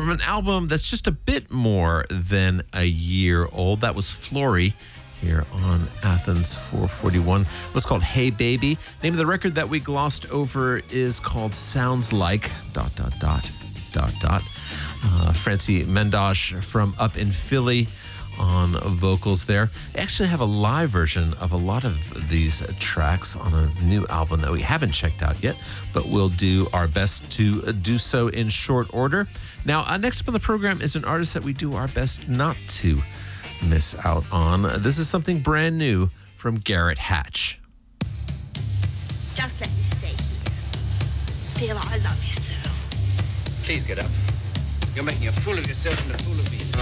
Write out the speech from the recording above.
from an album that's just a bit more than a year old. That was Flory here on Athens 441. It was called Hey Baby. Name of the record that we glossed over is called Sounds Like ... Francie Mendosh from up in Philly on vocals there. They actually have a live version of a lot of these tracks on a new album that we haven't checked out yet, but we'll do our best to do so in short order. Now, next up on the program is an artist that we do our best not to miss out on. This is something brand new from Garrett Hatch. Just let me stay here. Feel I love you so. Please get up. You're making a fool of yourself and a fool of me.